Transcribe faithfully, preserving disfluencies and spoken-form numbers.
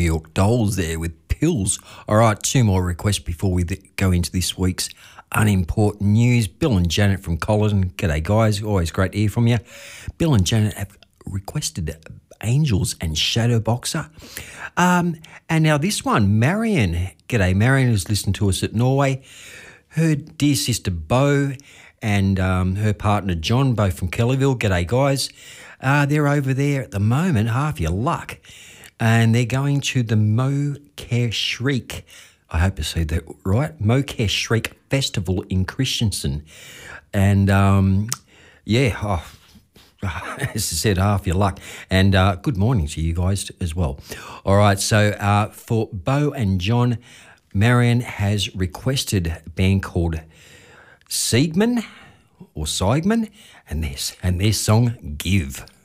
York Dolls there with Pills. All right, two more requests before we th- go into this week's unimportant news. Bill and Janet from Colin. G'day, guys. Always great to hear from you. Bill and Janet have requested Angels and Shadowboxer. Um, and now this one, Marion. G'day, Marion, who's listened to us at Norway. Her dear sister, Bo, and um, her partner, John, both from Kellyville. G'day, guys. Uh, they're over there at the moment, half your luck, and they're going to the Mo Care Shriek, I hope I said that right, Mo Care Shriek Festival in Christensen. And, um, yeah, oh, as I said, half your luck. And uh, good morning to you guys as well. All right, so uh, for Bo and John, Marion has requested a band called Seidman or Seidman, and their, and their song, Give.